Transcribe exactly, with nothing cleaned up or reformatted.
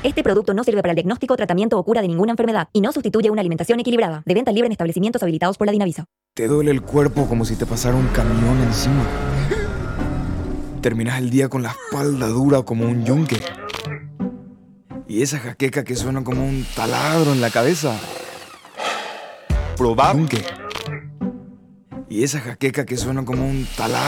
Este producto no sirve para el diagnóstico, tratamiento o cura de ninguna enfermedad y no sustituye una alimentación equilibrada. De venta libre en establecimientos habilitados por la Dinavisa. Te duele el cuerpo como si te pasara un camión encima. Terminas el día con la espalda dura como un yunque. Y esa jaqueca que suena como un taladro en la cabeza. Probá. Yunque. Y esa jaqueca que suena como un taladro.